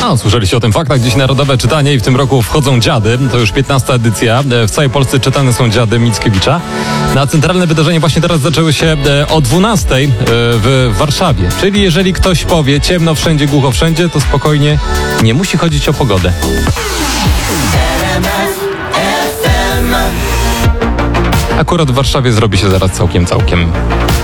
Słyszeliście o tym faktach. Dziś Narodowe Czytanie i w tym roku wchodzą dziady. To już 15. edycja. W całej Polsce czytane są dziady Mickiewicza. Na centralne wydarzenia właśnie teraz zaczęły się o 12:00 w Warszawie. Czyli jeżeli ktoś powie ciemno wszędzie, głucho wszędzie, to spokojnie nie musi chodzić o pogodę. Akurat w Warszawie zrobi się zaraz całkiem.